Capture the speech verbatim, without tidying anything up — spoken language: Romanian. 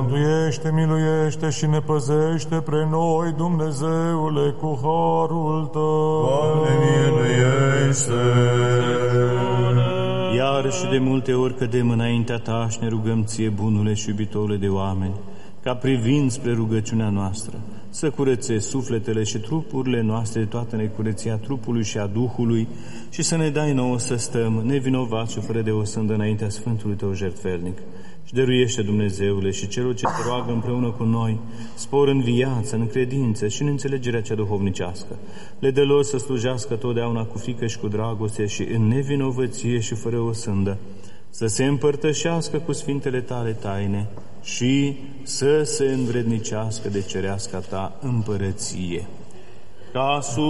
Mântuiește, miluiește și ne păzește pre noi, Dumnezeule, cu harul Tău. Doamne, miluiește! Iar și de multe ori cădem înaintea Ta și ne rugăm Ție, bunule și iubitole de oameni, ca privind spre rugăciunea noastră, să curățe sufletele și trupurile noastre de toată necurăția trupului și a Duhului și să ne dai nouă să stăm nevinovați și fără de o sândă înaintea Sfântului Tău jertfelnic. Și dăruiește, Dumnezeule, și celor ce Te roagă împreună cu noi, spor în viață, în credință și în înțelegerea cea duhovnicească. Le dă lor să slujească totdeauna cu frică și cu dragoste și în nevinovăție și fără o sândă, să se împărtășească cu sfintele Tale taine și să se învrednicească de cereasca Ta împărăție. Ca